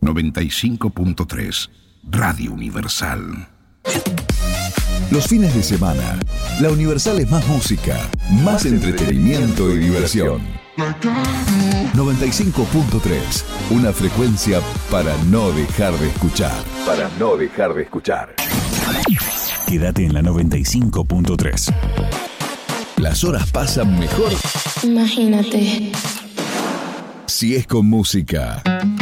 95.3 Radio Universal. Los fines de semana, la Universal es más música, más entretenimiento y diversión. 95.3, una frecuencia para no dejar de escuchar. Para no dejar de escuchar. Quédate en la 95.3. Las horas pasan mejor. Imagínate. Si es con música.